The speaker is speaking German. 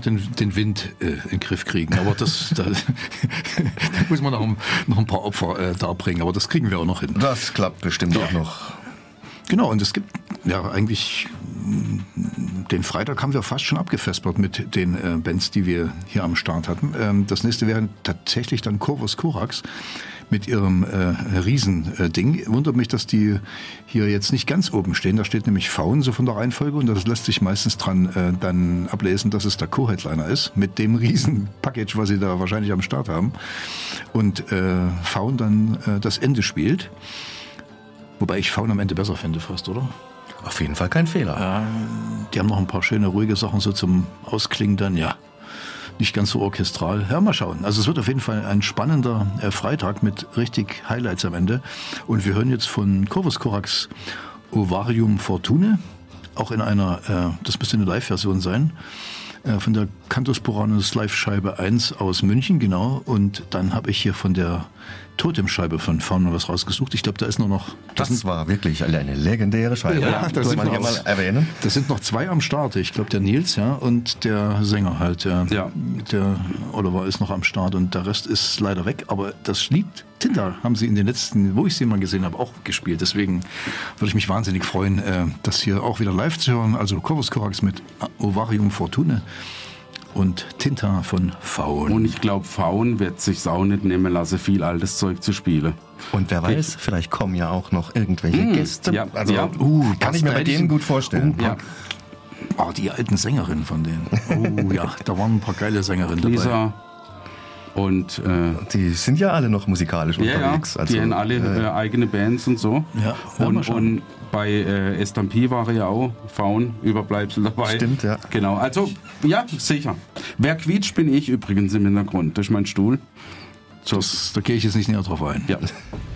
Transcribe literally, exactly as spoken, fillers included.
den, den Wind äh, in den Griff kriegen. Aber das, da, da muss man noch ein, noch ein paar Opfer äh, darbringen. Aber das kriegen wir auch noch hin. Das klappt bestimmt ja. auch noch. Genau, und es gibt ja eigentlich, den Freitag haben wir fast schon abgefespert mit den äh, Bands, die wir hier am Start hatten. Ähm, das nächste wäre tatsächlich dann Corvus Corax mit ihrem äh, Riesending. Äh, Wundert mich, dass die hier jetzt nicht ganz oben stehen. Da steht nämlich Faun, so von der Reihenfolge, und das lässt sich meistens dran äh, dann ablesen, dass es der Co-Headliner ist, mit dem Riesen-Package, was sie da wahrscheinlich am Start haben. Und äh, Faun dann äh, das Ende spielt. Wobei ich Faun am Ende besser finde fast, oder? Auf jeden Fall kein Fehler. Ja, die haben noch ein paar schöne, ruhige Sachen so zum Ausklingen dann, ja. Nicht ganz so orchestral. Ja, mal schauen. Also es wird auf jeden Fall ein spannender äh, Freitag mit richtig Highlights am Ende. Und wir hören jetzt von Corvus Corax Ovarium Fortune, auch in einer, äh, das müsste eine Live-Version sein, äh, von der Cantus Puranus Live-Scheibe eins aus München, genau. Und dann habe ich hier von der Totemscheibe von Faun was rausgesucht. Ich glaube, da ist nur noch... Das, das war wirklich eine legendäre Scheibe. Ja, ja, das muss man hier mal erwähnen. Das sind noch zwei am Start. Ich glaube, der Nils, ja, und der Sänger halt. Der, ja. der Oliver ist noch am Start und der Rest ist leider weg. Aber das Lied Tinta haben sie in den letzten, wo ich sie mal gesehen habe, auch gespielt. Deswegen würde ich mich wahnsinnig freuen, das hier auch wieder live zu hören. Also Corvus Corax mit Ovarium Fortune und Tinta von Faun. Und ich glaube, Faun wird sich auch nicht nehmen lassen, viel altes Zeug zu spielen. Und wer weiß, vielleicht kommen ja auch noch irgendwelche mmh, Gäste. Ja, also ja. Uh, kann ich mir bei denen gut vorstellen. Oh, ja. Oh, die alten Sängerinnen von denen. Oh ja, da waren ein paar geile Sängerinnen dabei. Lisa und äh, die sind ja alle noch musikalisch ja, unterwegs. Ja, also, die haben alle äh, eigene Bands und so. Ja, und, und bei äh, Estampie war ja auch Faun Überbleibsel dabei. Stimmt, ja. Genau, also ja, sicher. Wer quietscht, bin ich übrigens im Hintergrund durch meinen Stuhl. So. Das, da gehe ich jetzt nicht näher drauf ein. Ja.